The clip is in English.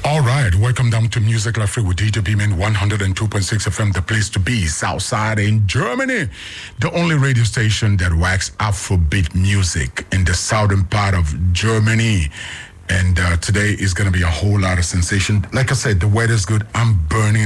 All right, welcome down to Music Life with DJ Beeman, 102.6 FM, the place to be, Southside in Germany. The only radio station that wax Afrobeat music in the southern part of Germany. And today is going to be a whole lot of sensation. Like I said, the weather's good. I'm burning